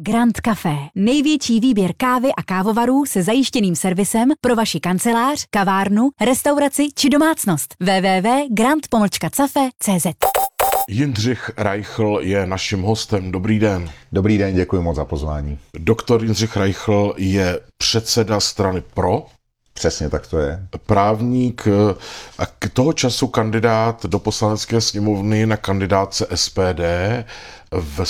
Grand Café. Největší výběr kávy a kávovarů se zajištěným servisem pro vaši kancelář, kavárnu, restauraci či domácnost. www.grand-cafe.cz. Jindřich Reichl je naším hostem. Dobrý den. Dobrý den, děkuji moc za pozvání. Doktor Jindřich Reichl je předseda strany PRO. Přesně tak to je. Právník a k toho času kandidát do poslanecké sněmovny na kandidátce SPD v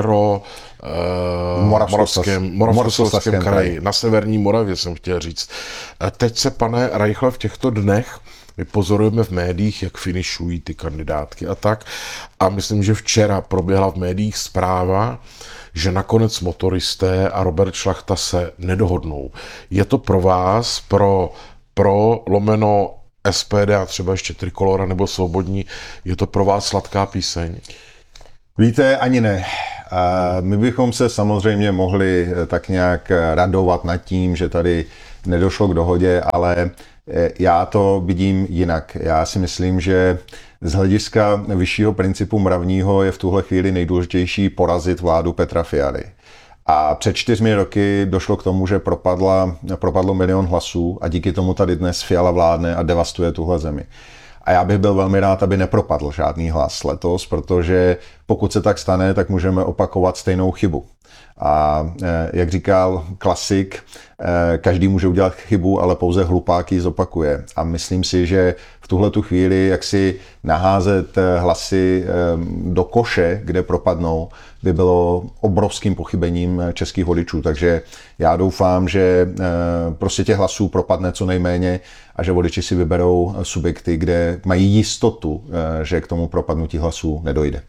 Moravskoslezském kraji, na severní Moravě jsem chtěl říct. Teď se, pane Reichle, v těchto dnech my pozorujeme v médiích, jak finišují ty kandidátky a tak. A myslím, že včera proběhla v médiích zpráva, že nakonec motoristé a Robert Šlachta se nedohodnou. Je to pro vás, pro lomeno SPD a třeba ještě Trikolora nebo Svobodní, je to pro vás sladká píseň? Víte, ani ne. My bychom se samozřejmě mohli tak nějak radovat nad tím, že tady nedošlo k dohodě, ale já to vidím jinak. Já si myslím, že z hlediska vyššího principu mravního je v tuhle chvíli nejdůležitější porazit vládu Petra Fialy. A před 4 roky došlo k tomu, že propadlo 1 milion hlasů a díky tomu tady dnes Fiala vládne a devastuje tuhle zemi. A já bych byl velmi rád, aby nepropadl žádný hlas letos, protože pokud se tak stane, tak můžeme opakovat stejnou chybu. A jak říkal klasik, každý může udělat chybu, ale pouze hlupák ji zopakuje. A myslím si, že v tuhletu chvíli, jak si naházet hlasy do koše, kde propadnou, by bylo obrovským pochybením českých voličů. Takže já doufám, že prostě těch hlasů propadne co nejméně a že voliči si vyberou subjekty, kde mají jistotu, že k tomu propadnutí hlasů nedojde.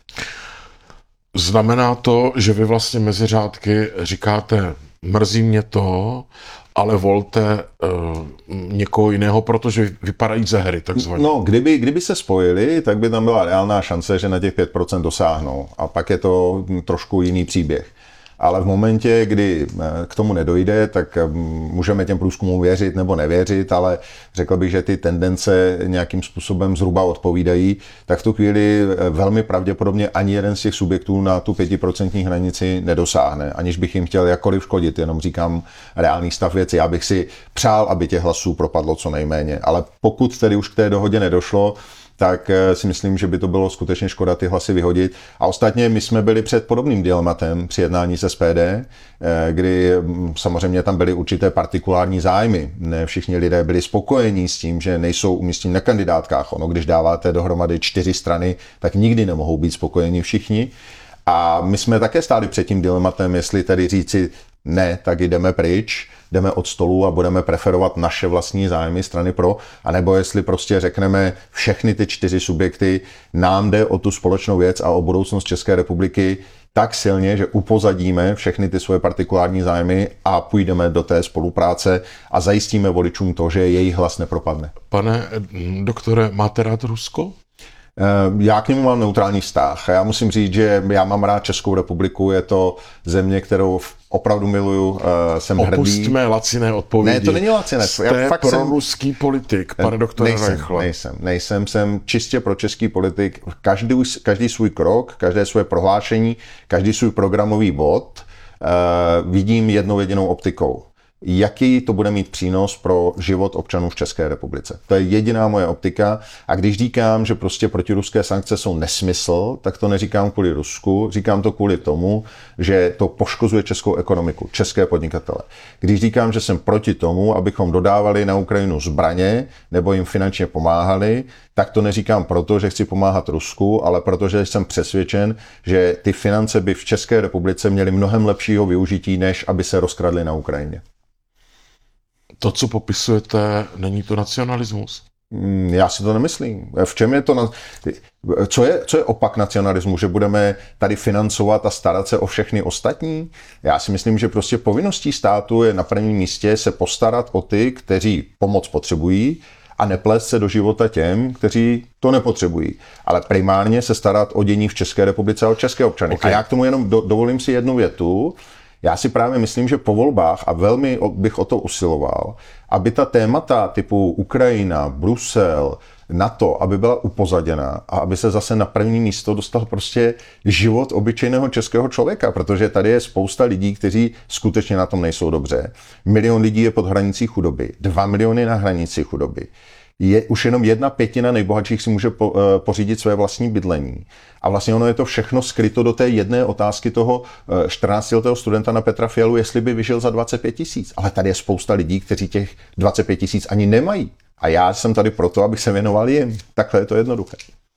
Znamená to, že vy vlastně mezi řádky říkáte, mrzí mě to, ale volte někoho jiného, protože vypadají ze hry, takzvaně. No, kdyby se spojili, tak by tam byla reálná šance, že na těch 5% dosáhnou. A pak je to trošku jiný příběh. Ale v momentě, kdy k tomu nedojde, tak můžeme těm průzkumům věřit nebo nevěřit, ale řekl bych, že ty tendence nějakým způsobem zhruba odpovídají, tak v tu chvíli velmi pravděpodobně ani jeden z těch subjektů na tu 5% hranici nedosáhne, aniž bych jim chtěl jakkoliv škodit, jenom říkám reálný stav věci. Já bych si přál, aby těch hlasů propadlo co nejméně, ale pokud tedy už k té dohodě nedošlo, tak si myslím, že by to bylo skutečně škoda ty hlasy vyhodit. A ostatně my jsme byli před podobným dilematem při jednání s SPD, kdy samozřejmě tam byly určité partikulární zájmy. Ne všichni lidé byli spokojení s tím, že nejsou umístěni na kandidátkách. Ono, když dáváte dohromady 4 strany, tak nikdy nemohou být spokojeni všichni. A my jsme také stáli před tím dilematem, jestli tedy říci ne, tak jdeme pryč, jdeme od stolu a budeme preferovat naše vlastní zájmy strany PRO, anebo jestli prostě řekneme všechny ty 4 subjekty, nám jde o tu společnou věc a o budoucnost České republiky tak silně, že upozadíme všechny ty svoje partikulární zájmy a půjdeme do té spolupráce a zajistíme voličům to, že jejich hlas nepropadne. Pane doktore, máte rád Rusko? Já k němu mám neutrální vztah. Já musím říct, že já mám rád Českou republiku, je to země, kterou opravdu miluju, jsem hrdý. Opustíme laciné odpovědi. Ne, to není laciné. Jste proruský politik, pane doktore Reichle. Nejsem, jsem čistě pro český politik. Každý svůj krok, každé své prohlášení, každý svůj programový bod vidím jednou jedinou optikou. Jaký to bude mít přínos pro život občanů v České republice. To je jediná moje optika a když říkám, že prostě protiruské sankce jsou nesmysl, tak to neříkám kvůli Rusku, říkám to kvůli tomu, že to poškozuje českou ekonomiku, české podnikatele. Když říkám, že jsem proti tomu, abychom dodávali na Ukrajinu zbraně nebo jim finančně pomáhali, tak to neříkám proto, že chci pomáhat Rusku, ale protože jsem přesvědčen, že ty finance by v České republice měly mnohem lepšího využití, než aby se rozkradly na Ukrajině. To, co popisujete, není to nacionalismus? Já si to nemyslím. V čem je to? Co je opak nacionalismu? Že budeme tady financovat a starat se o všechny ostatní? Já si myslím, že prostě povinností státu je na prvním místě se postarat o ty, kteří pomoc potřebují a neplést se do života těm, kteří to nepotřebují. Ale primárně se starat o dění v České republice a o české občany. Okay. A já k tomu jenom dovolím si jednu větu. Já si právě myslím, že po volbách, a velmi bych o to usiloval, aby ta témata typu Ukrajina, Brusel, na to, aby byla upozaděna a aby se zase na první místo dostal prostě život obyčejného českého člověka, protože tady je spousta lidí, kteří skutečně na tom nejsou dobře. 1 milion lidí je pod hranicí chudoby, 2 miliony na hranici chudoby. Už jenom 1/5 nejbohatších si může pořídit své vlastní bydlení. A vlastně ono je to všechno skryto do té jedné otázky toho 14letého studenta na Petra Fialu, jestli by vyžil za 25 000. Ale tady je spousta lidí, kteří těch 25 000 ani nemají. A já jsem tady proto, abych se věnoval jim. Takhle je to jednoduché.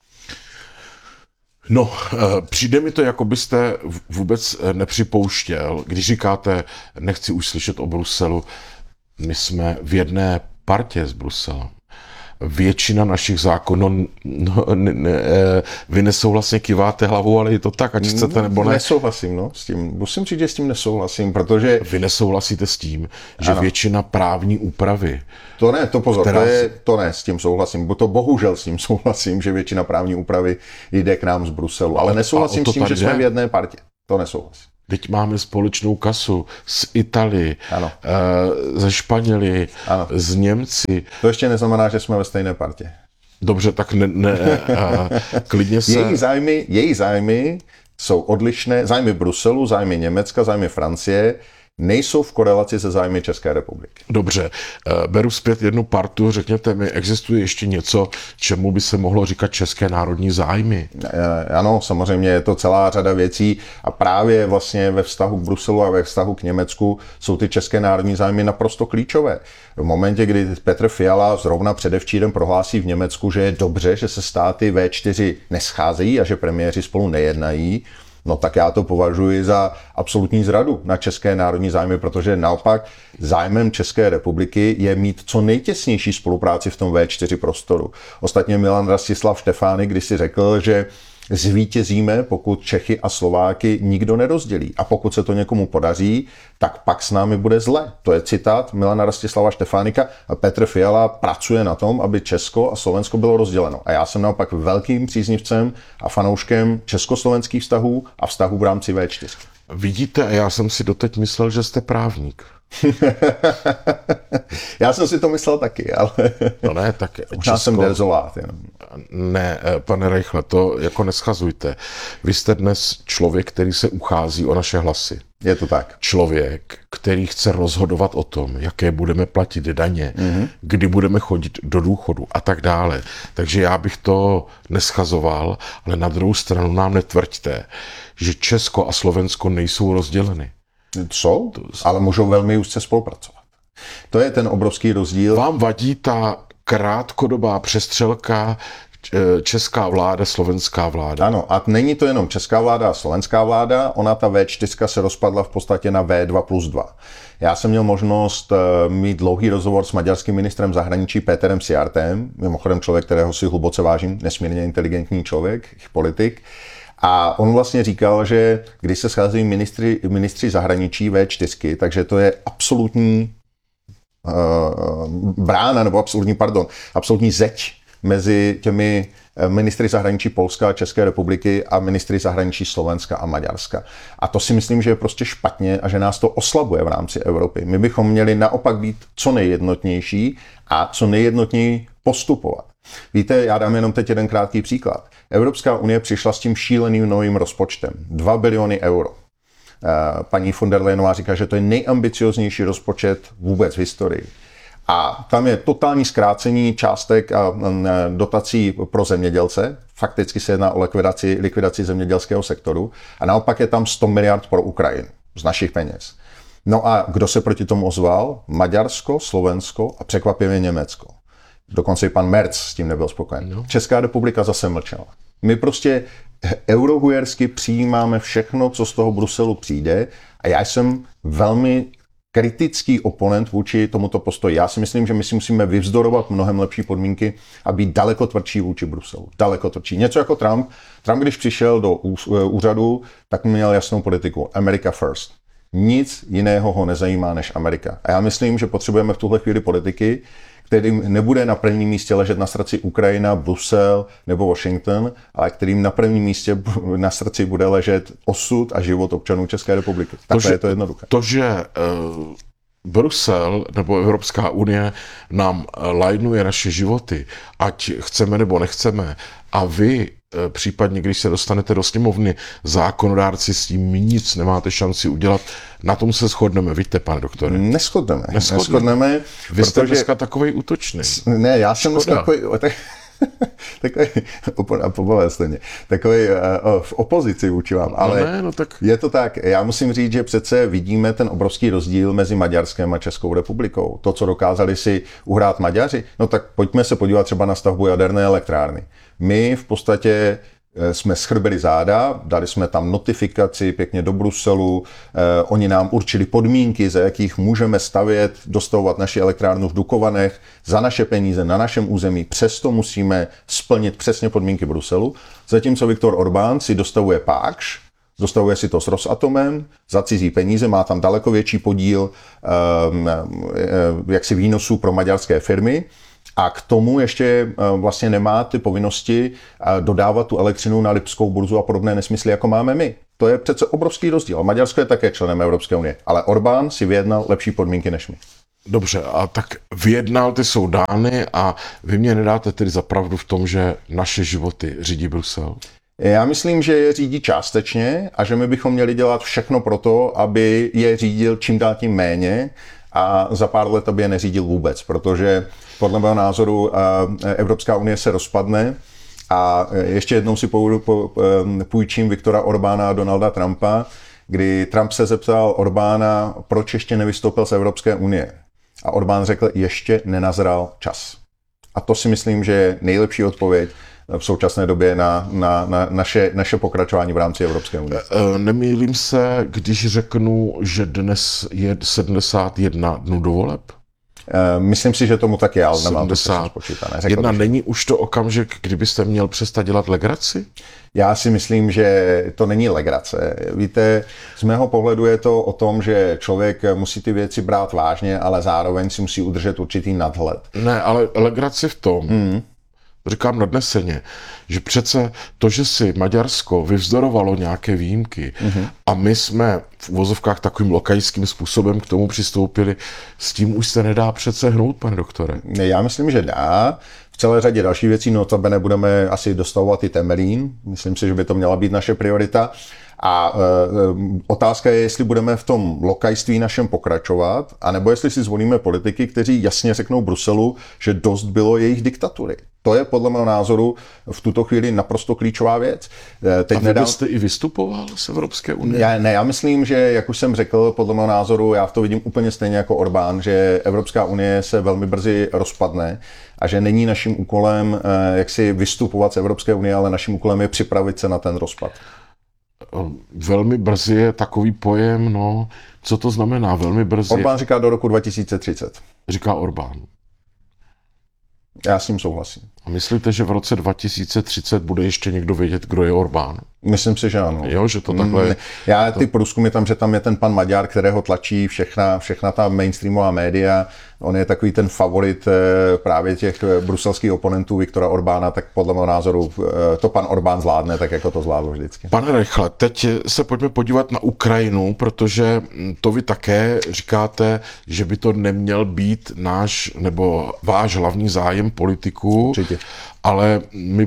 No, přijde mi to, jako byste vůbec nepřipouštěl, když říkáte, nechci už slyšet o Bruselu, my jsme v jedné partě s Bruselem. Většina našich zákonů, vy nesouhlasně kýváte hlavou, ale je to tak, ať chcete nebo ne. Nesouhlasím, no, s tím. Musím říct, že s tím nesouhlasím, protože... Vy nesouhlasíte s tím, že ano. Většina právní úpravy... To ne, to pozor, to ne, s tím souhlasím, to bohužel s tím souhlasím, že většina právní úpravy jde k nám z Bruselu, ale nesouhlasím s tím, že jsme v jedné partě. To nesouhlasím. Teď máme společnou kasu s Italii, ze Španěli, z Němci. To ještě neznamená, že jsme ve stejné partě. Dobře, tak klidně se... Její zájmy jsou odlišné. Zájmy Bruselu, zájmy Německa, zájmy Francie nejsou v korelaci se zájmy České republiky. Dobře, beru zpět jednu partu, řekněte mi, existuje ještě něco, čemu by se mohlo říkat české národní zájmy? Ano, samozřejmě je to celá řada věcí a právě vlastně ve vztahu k Bruselu a ve vztahu k Německu jsou ty české národní zájmy naprosto klíčové. V momentě, kdy Petr Fiala zrovna předevčírem prohlásí v Německu, že je dobře, že se státy V4 nescházejí a že premiéři spolu nejednají, no tak já to považuji za absolutní zradu na české národní zájmy, protože naopak zájmem České republiky je mít co nejtěsnější spolupráci v tom V4 prostoru. Ostatně Milan Rastislav Štefánik kdysi řekl, že zvítězíme, pokud Čechy a Slováky nikdo nerozdělí. A pokud se to někomu podaří, tak pak s námi bude zle. To je citát Milana Rastislava Štefánika a Petr Fiala pracuje na tom, aby Česko a Slovensko bylo rozděleno. A já jsem naopak velkým příznivcem a fanouškem československých vztahů a vztahů v rámci V4. Vidíte, já jsem si doteď myslel, že jste právník. Já jsem si to myslel taky, ale... No ne, tak Česko... jsem derzolát. Jenom. Ne, pane Reichle, to jako neschazujte. Vy jste dnes člověk, který se uchází o naše hlasy. Je to tak. Člověk, který chce rozhodovat o tom, jaké budeme platit daně, kdy budeme chodit do důchodu a tak dále. Takže já bych to neschazoval, ale na druhou stranu nám netvrďte, že Česko a Slovensko nejsou rozděleny. Jsou, ale můžou velmi úzce spolupracovat. To je ten obrovský rozdíl. Vám vadí ta krátkodobá přestřelka česká vláda, slovenská vláda? Ano, a není to jenom česká vláda a slovenská vláda, ona ta V4 se rozpadla v podstatě na V2+2. Já jsem měl možnost mít dlouhý rozhovor s maďarským ministrem zahraničí Péterem Szijjártóm, mimochodem člověk, kterého si hluboce vážím, nesmírně inteligentní člověk, politik. A on vlastně říkal, že když se scházejí ministři zahraničí V4, takže to je absolutní brána, nebo absolutní zeď mezi těmi ministry zahraničí Polska a České republiky a ministry zahraničí Slovenska a Maďarska. A to si myslím, že je prostě špatně a že nás to oslabuje v rámci Evropy. My bychom měli naopak být co nejjednotnější a co nejjednotněji postupovat. Víte, já dám jenom teď jeden krátký příklad. Evropská unie přišla s tím šíleným novým rozpočtem. 2 biliony euro. Paní von der Leyenová říká, že to je nejambicioznější rozpočet vůbec v historii. A tam je totální zkrácení částek a dotací pro zemědělce. Fakticky se jedná o likvidaci zemědělského sektoru. A naopak je tam 100 miliard pro Ukrajinu z našich peněz. No a kdo se proti tomu ozval? Maďarsko, Slovensko a překvapivě Německo. Dokonce i pan Merz s tím nebyl spokojen. No. Česká republika zase mlčela. My prostě eurohujersky přijímáme všechno, co z toho Bruselu přijde a já jsem velmi kritický oponent vůči tomuto postoji. Já si myslím, že my si musíme vyvzdorovat mnohem lepší podmínky a být daleko tvrdší vůči Bruselu. Daleko tvrdší. Něco jako Trump. Trump, když přišel do úřadu, tak měl jasnou politiku. America first. Nic jiného ho nezajímá než Amerika. A já myslím, že potřebujeme v tuhle chvíli politiky, kterým nebude na prvním místě ležet na srdci Ukrajina, Brusel nebo Washington, ale kterým na prvním místě na srdci bude ležet osud a život občanů České republiky. Takhle je to jednoduché. To, že Brusel nebo Evropská unie nám lajnuje naše životy, ať chceme nebo nechceme, a vy případně, když se dostanete do sněmovny, zákonodárci s tím nic nemáte šanci udělat, na tom se shodneme, víte, pane doktore? Neschodneme. Vy jste dneska takovej útočný. Ne, já jsem dneska takový v opozici vůči vám, ale je to tak. Já musím říct, že přece vidíme ten obrovský rozdíl mezi Maďarskem a Českou republikou. To, co dokázali si uhrát Maďaři, no tak pojďme se podívat třeba na stavbu jaderné elektrárny. My v podstatě jsme schrbili záda, dali jsme tam notifikaci pěkně do Bruselu, oni nám určili podmínky, za jakých můžeme stavět, dostavovat naši elektrárnu v Dukovanech za naše peníze na našem území, přesto musíme splnit přesně podmínky Bruselu, zatímco Viktor Orbán si dostavuje Pákš, dostavuje si to s Rosatomem za cizí peníze, má tam daleko větší podíl jaksi výnosů pro maďarské firmy. A k tomu ještě vlastně nemá ty povinnosti dodávat tu elektřinu na Lipskou burzu a podobné nesmysly, jako máme my. To je přece obrovský rozdíl. Maďarsko je také členem Evropské unie, ale Orbán si vyjednal lepší podmínky než my. Dobře, a tak vyjednal, ty jsou dány a vy mě nedáte tedy za pravdu v tom, že naše životy řídí Brusel? Já myslím, že je řídí částečně a že my bychom měli dělat všechno pro to, aby je řídil čím dál tím méně a za pár let aby je neřídil vůbec, protože podle mého názoru Evropská unie se rozpadne a ještě jednou si půjčím Viktora Orbána a Donalda Trumpa, kdy Trump se zeptal Orbána, proč ještě nevystoupil z Evropské unie. A Orbán řekl, ještě nenazral čas. A to si myslím, že je nejlepší odpověď v současné době na naše pokračování v rámci Evropské unie. Nemýlím se, když řeknu, že dnes je 71 dnů do voleb? Myslím si, že tomu tak je, ale nemám to spočítané. Jedna není už to okamžik, kdybyste měl přestat dělat legraci? Já si myslím, že to není legrace. Víte, z mého pohledu je to o tom, že člověk musí ty věci brát vážně, ale zároveň si musí udržet určitý nadhled. Ne, ale legraci v tom, říkám nadneseně, že přece to, že si Maďarsko vyvzdorovalo nějaké výjimky a my jsme v uvozovkách takovým lokajským způsobem k tomu přistoupili, s tím už se nedá přece hnout, pane doktore. Já myslím, že dá. V celé řadě dalších věcí, notabene budeme asi dostavovat i Temelín. Myslím si, že by to měla být naše priorita. A otázka je, jestli budeme v tom lokajství našem pokračovat, anebo jestli si zvolíme politiky, kteří jasně řeknou Bruselu, že dost bylo jejich diktatury. To je podle mého názoru v tuto chvíli naprosto klíčová věc. A vy byste i vystupoval z Evropské unie? Já myslím, že, jak už jsem řekl, podle mého názoru, já to vidím úplně stejně jako Orbán, že Evropská unie se velmi brzy rozpadne a že není naším úkolem jak si vystupovat z Evropské unie, ale naším úkolem je připravit se na ten rozpad. Velmi brzy je takový pojem, no, co to znamená velmi brzy? Orbán říká do roku 2030. Říká Orbán. Já s ním souhlasím. A myslíte, že v roce 2030 bude ještě někdo vědět, kdo je Orbán? Myslím si, že ano. Jo, že to takhle... Ty průzkumy tam, že tam je ten pan Maďar, kterého tlačí všechna ta mainstreamová média. On je takový ten favorit právě těch bruselských oponentů Viktora Orbána, tak podle mého názoru to pan Orbán zvládne, tak jako to zvládl vždycky. Pane Reichle, teď se pojďme podívat na Ukrajinu, protože to vy také říkáte, že by to neměl být náš nebo váš hlavní zájem politiků. Určitě. Ale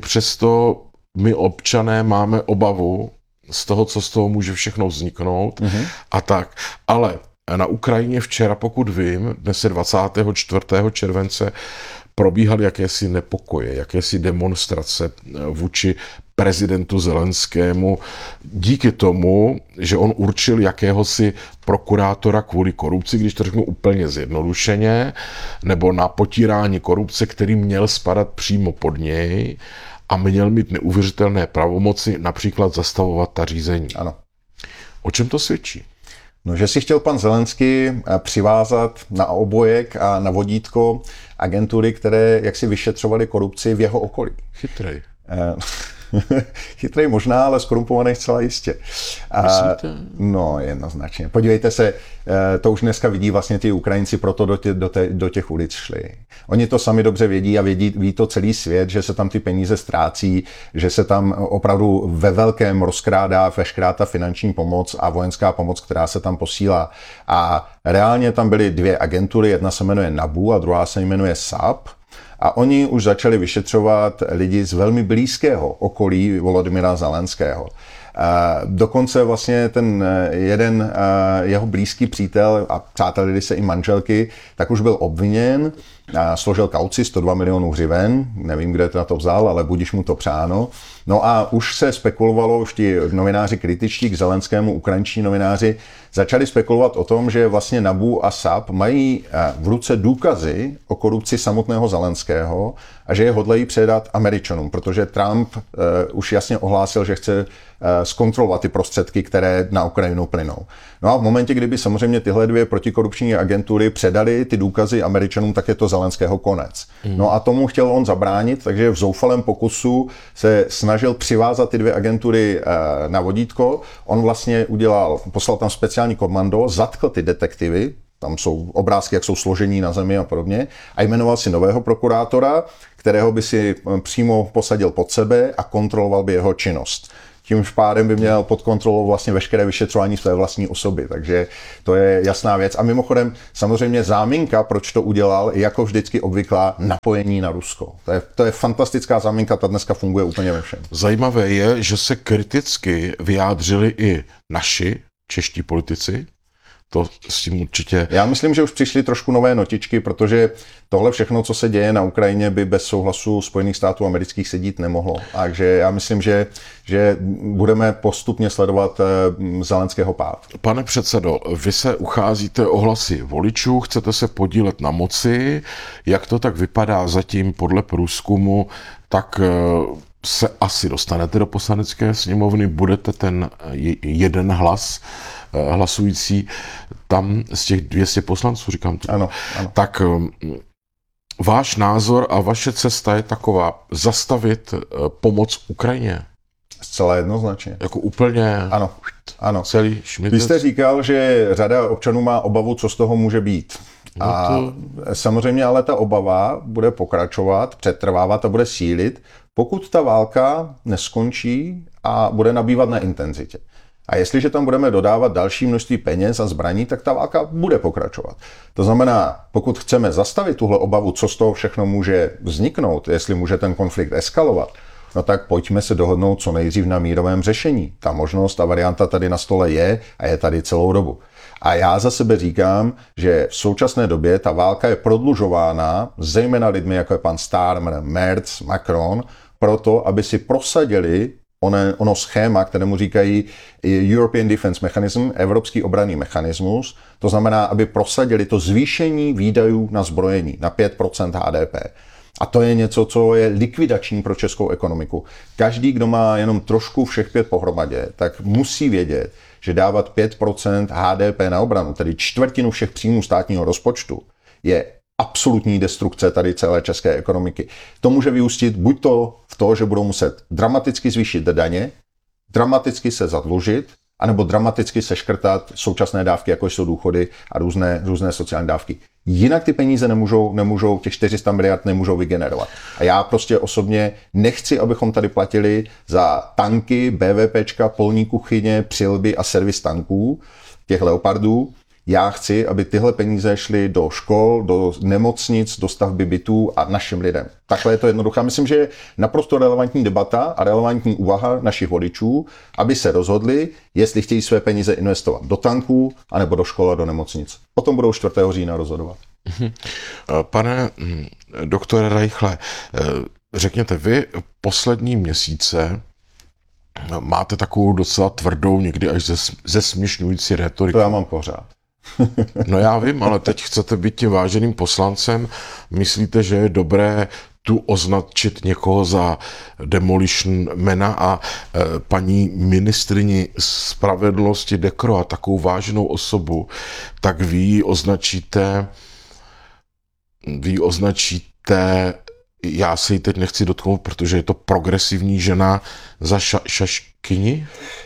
my občané máme obavu z toho, co z toho může všechno vzniknout a tak. Ale na Ukrajině včera, pokud vím, dnes je 24. července, probíhaly jakési nepokoje, jakési demonstrace vůči prezidentu Zelenskému díky tomu, že on určil jakéhosi prokurátora kvůli korupci, když to řeknu úplně zjednodušeně, nebo na potírání korupce, který měl spadat přímo pod něj a měl mít neuvěřitelné pravomoci, například zastavovat ta řízení. Ano. O čem to svědčí? No, že si chtěl pan Zelenský přivázat na obojek a na vodítko agentury, které jaksi vyšetřovaly korupci v jeho okolí. Chytrej. Chytrý možná, ale zkorumpovaný zcela jistě. Myslíte? No, jednoznačně. Podívejte se, to už dneska vidí vlastně ty Ukrajinci, proto do těch ulic šli. Oni to sami dobře vědí a ví to celý svět, že se tam ty peníze ztrácí, že se tam opravdu ve velkém rozkrádá veškerá ta finanční pomoc a vojenská pomoc, která se tam posílá. A reálně tam byly dvě agentury, jedna se jmenuje NABU a druhá se jmenuje SAP. A oni už začali vyšetřovat lidi z velmi blízkého okolí Volodymyra Zelenského. Dokonce vlastně ten jeden jeho blízký přítel a přátelili se i manželky, tak už byl obviněn, složil kauci 102 milionů hřiven, nevím, kde to na to vzal, ale budiž mu to přáno. No a už se spekulovalo, už ti novináři kritičtí k Zelenskému, ukrajinští novináři, začali spekulovat o tom, že vlastně NABU a SAP mají v ruce důkazy o korupci samotného Zelenského a že je hodlají předat Američanům, protože Trump už jasně ohlásil, že chce zkontrolovat ty prostředky, které na Ukrajinu plynou. No a v momentě, kdyby samozřejmě tyhle dvě protikorupční agentury předali ty důkazy Američanům, tak je to Zelenského konec. No a tomu chtěl on zabránit, takže v zoufalém pokusu se snažil přivázat ty dvě agentury na vodítko. On vlastně poslal tam speciální komando, zatkl ty detektivy, tam jsou obrázky, jak jsou složení na zemi a podobně, a jmenoval si nového prokurátora, kterého by si přímo posadil pod sebe a kontroloval by jeho činnost. Tím pádem by měl pod kontrolou vlastně veškeré vyšetřování své vlastní osoby, takže to je jasná věc. A mimochodem samozřejmě záminka, proč to udělal, je jako vždycky obvyklá napojení na Rusko. To je fantastická záminka, ta dneska funguje úplně ve všem. Zajímavé je, že se kriticky vyjádřili i naši čeští politici. To s tím určitě... Já myslím, že už přišly trošku nové notičky, protože tohle všechno, co se děje na Ukrajině, by bez souhlasu Spojených států amerických se dít nemohlo. Takže já myslím, že budeme postupně sledovat Zelenského pád. Pane předsedo, vy se ucházíte o hlasy voličů, chcete se podílet na moci. Jak to tak vypadá zatím podle průzkumu, tak se asi dostanete do poslanecké sněmovny, budete ten jeden hlas hlasující tam z těch 200 poslanců, říkám to. Ano. Tak váš názor a vaše cesta je taková, zastavit pomoc Ukrajině? Zcela jednoznačně. Jako úplně ano. Celý šmitec? Vy jste říkal, že řada občanů má obavu, co z toho může být. A samozřejmě ale ta obava bude pokračovat, přetrvávat a bude sílit, pokud ta válka neskončí a bude nabývat na intenzitě. A jestliže tam budeme dodávat další množství peněz a zbraní, tak ta válka bude pokračovat. To znamená, pokud chceme zastavit tuhle obavu, co z toho všechno může vzniknout, jestli může ten konflikt eskalovat, no tak pojďme se dohodnout co nejdřív na mírovém řešení. Ta možnost, ta varianta tady na stole je a je tady celou dobu. A já za sebe říkám, že v současné době ta válka je prodlužována zejména lidmi, jako je pan Starmer, Merz, Macron, proto, aby si prosadili ono schéma, kterému říkají European Defense Mechanism, Evropský obranný mechanismus, to znamená, aby prosadili to zvýšení výdajů na zbrojení na 5% HDP. A to je něco, co je likvidační pro českou ekonomiku. Každý, kdo má jenom trošku všech 5 pohromadě, tak musí vědět, že dávat 5% HDP na obranu, tedy čtvrtinu všech příjmů státního rozpočtu, je absolutní destrukce tady celé české ekonomiky. To může vyústit buď to v to, že budou muset dramaticky zvýšit daně, dramaticky se zadlužit, anebo dramaticky seškrtat současné dávky, jako jsou důchody a různé sociální dávky. Jinak ty peníze nemůžou, těch 400 miliard nemůžou vygenerovat. A já prostě osobně nechci, abychom tady platili za tanky, BVPčka, polní kuchyně, přilby a servis tanků, těch Leopardů. Já chci, aby tyhle peníze šly do škol, do nemocnic, do stavby bytů a našim lidem. Takhle je to jednoduché. Myslím, že je naprosto relevantní debata a relevantní úvaha našich voličů, aby se rozhodli, jestli chtějí své peníze investovat do tanků, anebo do škol a do nemocnic. O tom budou 4. října rozhodovat. Pane doktore Reichle, řekněte, vy poslední měsíce máte takovou docela tvrdou, někdy až zesměšňující retoriku. To já mám pořád. No já vím, ale teď chcete být tím váženým poslancem. Myslíte, že je dobré tu označit někoho za demolition mana a paní ministryni spravedlnosti Decroix, takovou váženou osobu, tak vy ji označíte já se jí teď nechci dotknout, protože je to progresivní žena za šaškyni.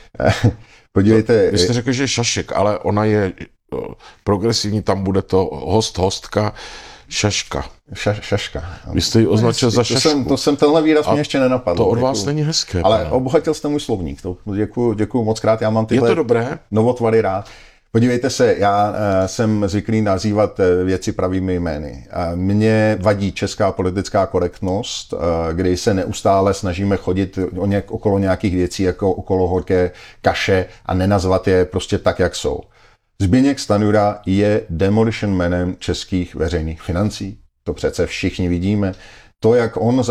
Podívejte. Vy jste řekl, že je šašek, ale ona je progresivní, tam bude to hostka, šaška. Šaška. Vy jste ji označil za šašku. To jsem tenhle výraz mě ještě nenapadl. To od vás není hezké. Ale obohatil jste můj slovník. Děkuju moc krát. Já mám tyhle je to dobré? Novotvary rád. Podívejte se, já jsem zvyklý nazývat věci pravými jmény. Mně vadí česká politická korektnost, kdy se neustále snažíme chodit okolo nějakých věcí jako okolo horké kaše a nenazvat je prostě tak, jak jsou. Zbyněk Stanjura je demolition manem českých veřejných financí. To přece všichni vidíme. To, jak on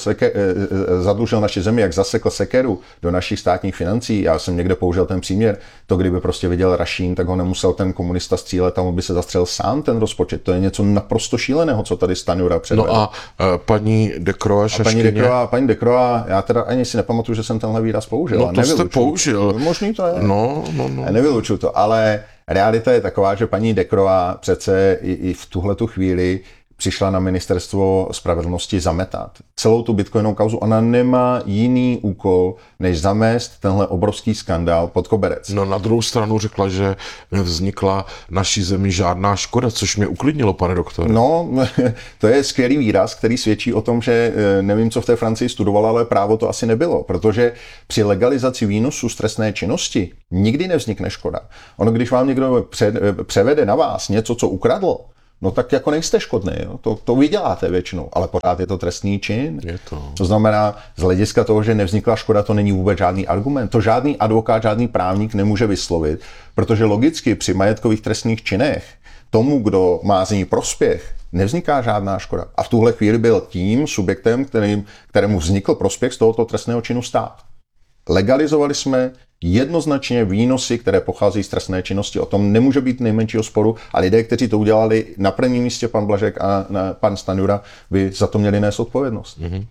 zadlužil naši zemi, jak zasekl sekeru do našich státních financí, já jsem někde použil ten příměr, to kdyby prostě viděl Rašín, tak ho nemusel ten komunista střílet, tam by se zastřelil sám ten rozpočet. To je něco naprosto šíleného, co tady Stanjura předvedl. No a paní Decroix šaškyně? Paní Decroix, já teda ani si nepamatuju, že jsem tenhle výraz použil. No to jste použil. Možný to je. No. Nevylučuju to, ale realita je taková, že paní Decroix přece i v tuhletu chvíli přišla na ministerstvo spravedlnosti zametat. Celou tu bitcoinovou kauzu, ona nemá jiný úkol, než zamést tenhle obrovský skandál pod koberec. No na druhou stranu řekla, že nevznikla naší zemi žádná škoda, což mě uklidnilo, pane doktore. No, to je skvělý výraz, který svědčí o tom, že nevím, co v té Francii studovala, ale právo to asi nebylo, protože při legalizaci výnosu z trestné činnosti nikdy nevznikne škoda. Ono, když vám někdo převede na vás něco, co ukradl, no tak jako nejste škodný, jo? To vy děláte většinou, ale pořád je to trestný čin. Je to. To znamená, z hlediska toho, že nevznikla škoda, to není vůbec žádný argument. To žádný advokát, žádný právník nemůže vyslovit, protože logicky při majetkových trestných činech tomu, kdo má z ní prospěch, nevzniká žádná škoda. A v tuhle chvíli byl tím subjektem, kterému vznikl prospěch z tohoto trestného činu stát. Legalizovali jsme jednoznačně výnosy, které pochází z trestné činnosti. O tom nemůže být nejmenšího sporu a lidé, kteří to udělali, na prvním místě pan Blažek a pan Stanjura, by za to měli nést odpovědnost. Mm-hmm.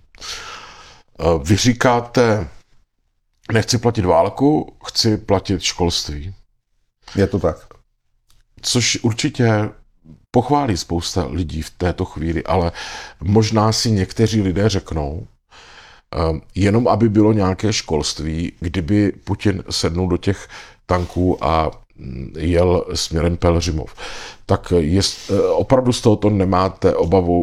Vy říkáte, nechci platit válku, chci platit školství. Je to tak. Což určitě pochválí spousta lidí v této chvíli, ale možná si někteří lidé řeknou, jenom aby bylo nějaké školství, kdyby Putin sednul do těch tanků a jel směrem Pelhřimov. Tak opravdu z tohoto nemáte obavu,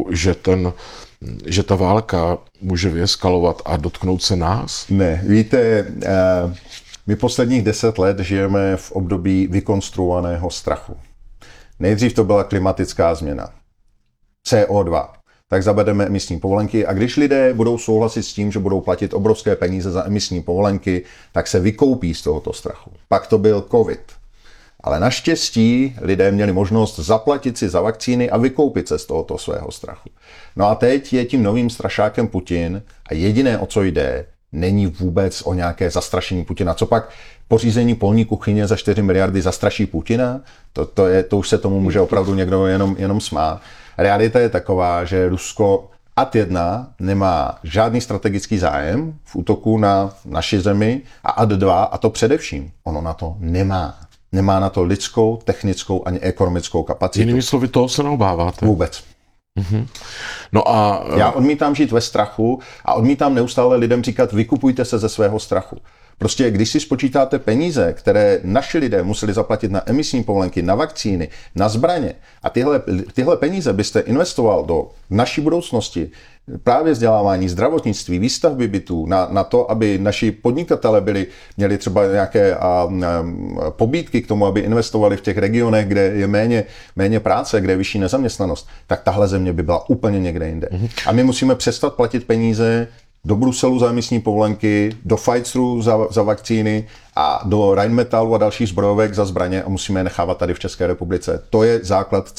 že ta válka může vyeskalovat a dotknout se nás? Ne, víte, my posledních 10 let žijeme v období vykonstruovaného strachu. Nejdřív to byla klimatická změna. CO2. Tak zavedeme emisní povolenky a když lidé budou souhlasit s tím, že budou platit obrovské peníze za emisní povolenky, tak se vykoupí z tohoto strachu. Pak to byl covid. Ale naštěstí lidé měli možnost zaplatit si za vakcíny a vykoupit se z tohoto svého strachu. No a teď je tím novým strašákem Putin a jediné, o co jde, není vůbec o nějaké zastrašení Putina. Co pak pořízení polní kuchyně za 4 miliardy zastraší Putina? To už se tomu může opravdu někdo jenom smát. Realita je taková, že Rusko ad 1 nemá žádný strategický zájem v útoku na naši zemi a ad 2, a to především, ono na to nemá. Nemá na to lidskou, technickou ani ekonomickou kapacitu. Jinými slovy, toho se neobáváte? Vůbec. Mm-hmm. No a já odmítám žít ve strachu a odmítám neustále lidem říkat, vykupujte se ze svého strachu. Prostě když si spočítáte peníze, které naši lidé museli zaplatit na emisní povolenky, na vakcíny, na zbraně a tyhle peníze byste investoval do naší budoucnosti, právě vzdělávání, zdravotnictví, výstavby bytů, na to, aby naši podnikatele měli třeba nějaké pobídky k tomu, aby investovali v těch regionech, kde je méně práce, kde je vyšší nezaměstnanost, tak tahle země by byla úplně někde jinde. A my musíme přestat platit peníze do Bruselu za emisní povolenky, do Pfizeru za vakcíny a do Rheinmetallu a dalších zbrojovek za zbraně a musíme je nechávat tady v České republice. To je základ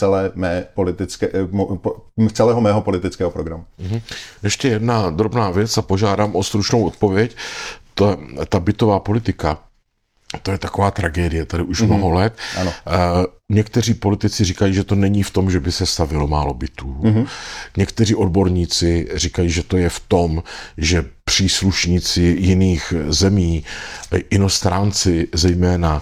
celého mého politického programu. Ještě jedna drobná věc a požádám o stručnou odpověď. Ta bytová politika, to je taková tragédie tady už mnoho let. Ano. Někteří politici říkají, že to není v tom, že by se stavilo málo bytů. Někteří odborníci říkají, že to je v tom, že příslušníci jiných zemí, inostránci zejména,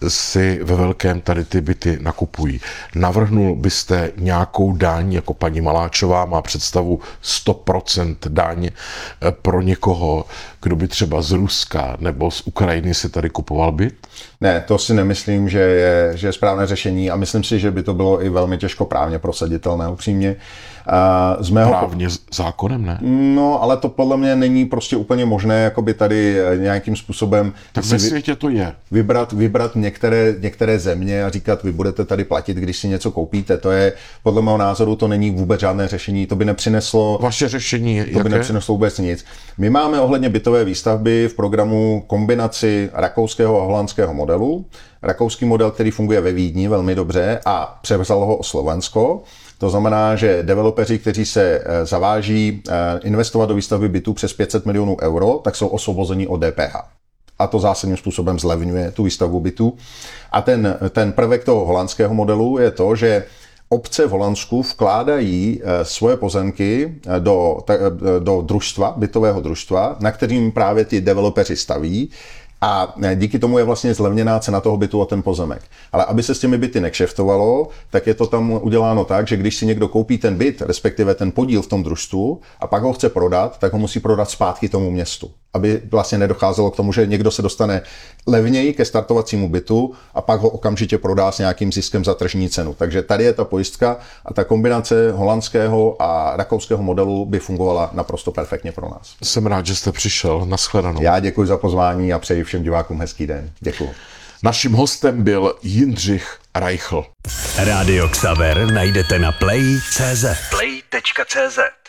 si ve velkém tady ty byty nakupují. Navrhnul byste nějakou daň, jako paní Maláčová má představu 100% daň pro někoho, kdo by třeba z Ruska nebo z Ukrajiny si tady kupoval byt? Ne, to si nemyslím, že je správné řešení a myslím si, že by to bylo i velmi těžko právně prosaditelné, upřímně. Právně zákonem, ne? No, ale to podle mě není prostě úplně možné, jakoby tady nějakým způsobem... Tak ve světě to je. Vybrat některé země a říkat, vy budete tady platit, když si něco koupíte. To je, podle mého názoru, to není vůbec žádné řešení. To by nepřineslo... Vaše řešení jaké? To by nepřineslo vůbec nic. My máme ohledně bytové výstavby v programu kombinaci rakouského a holandského modelu. Rakouský model, který funguje ve Vídni velmi dobře a převzalo ho Slovensko. To znamená, že developeři, kteří se zaváží investovat do výstavby bytů přes 500 milionů euro, tak jsou osvobozeni od DPH. A to zásadním způsobem zlevňuje tu výstavbu bytů. A ten prvek toho holandského modelu je to, že obce v Holandsku vkládají svoje pozemky do družstva, bytového družstva, na kterým právě ti developeři staví. A díky tomu je vlastně zlevněná cena toho bytu o ten pozemek. Ale aby se s těmi byty nekšeftovalo, tak je to tam uděláno tak, že když si někdo koupí ten byt, respektive ten podíl v tom družstvu a pak ho chce prodat, tak ho musí prodat zpátky tomu městu. Aby vlastně nedocházelo k tomu, že někdo se dostane levněji ke startovacímu bytu a pak ho okamžitě prodá s nějakým ziskem za tržní cenu. Takže tady je ta pojistka a ta kombinace holandského a rakouského modelu by fungovala naprosto perfektně pro nás. Jsem rád, že jste přišel. Nashledanou. Já děkuji za pozvání a přeji všem divákům hezký den. Děkuji. Naším hostem byl Jindřich Reichl. Rádio Xaver najdete na play.cz.